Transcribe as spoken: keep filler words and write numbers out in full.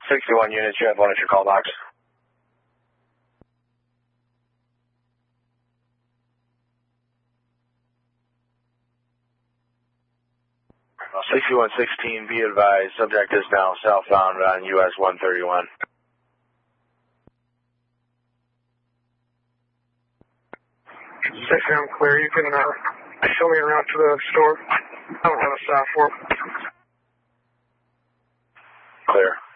sixty-one units, you have one at your call box. sixty-one sixteen, be advised, subject is now southbound on U S one thirty-one. sixty, I'm clear. You can uh, show me around to the store. I don't have a staff for it. Clear.